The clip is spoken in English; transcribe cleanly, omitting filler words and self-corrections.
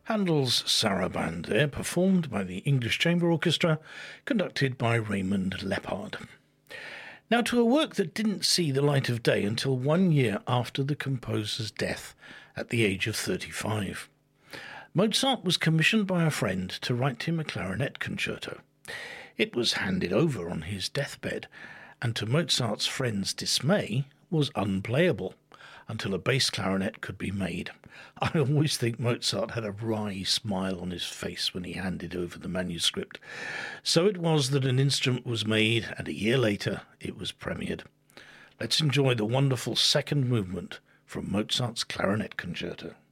Handel's Sarabande there, performed by the English Chamber Orchestra, conducted by Raymond Leppard. Now to a work that didn't see the light of day until 1 year after the composer's death at the age of 35. Mozart was commissioned by a friend to write him a clarinet concerto. It was handed over on his deathbed, and to Mozart's friend's dismay, was unplayable until a bass clarinet could be made. I always think Mozart had a wry smile on his face when he handed over the manuscript. So it was that an instrument was made, and a year later it was premiered. Let's enjoy the wonderful second movement from Mozart's Clarinet Concerto.